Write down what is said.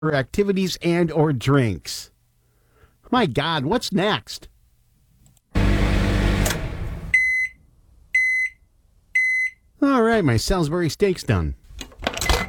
activities and or drinks. My God, what's next? All right, my Salisbury steak's done.